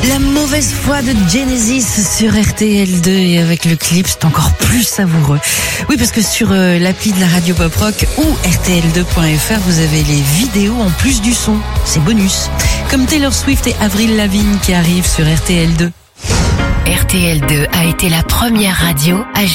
La mauvaise foi de Genesis sur RTL2 et avec le clip, c'est encore plus savoureux. Oui, parce que sur l'appli de la radio Pop Rock ou RTL2.fr, vous avez les vidéos en plus du son. C'est bonus. Comme Taylor Swift et Avril Lavigne qui arrivent sur RTL2. RTL2 a été la première radio à